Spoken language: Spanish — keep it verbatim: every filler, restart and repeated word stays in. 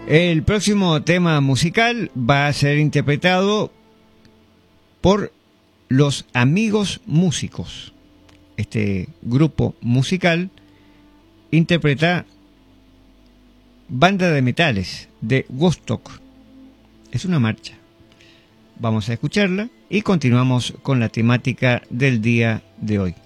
El próximo tema musical va a ser interpretado por Los Amigos Músicos. Este grupo musical interpreta Banda de Metales de Woodstock. Es una marcha. Vamos a escucharla y continuamos con la temática del día de hoy.